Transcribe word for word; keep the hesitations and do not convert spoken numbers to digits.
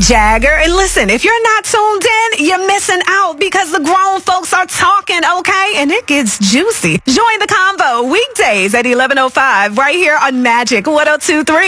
Jagger. And listen, if you're not tuned in, you're missing out because the grown folks are talking, okay? And it gets juicy. Join the convo weekdays at eleven oh five right here on Magic one oh two point three.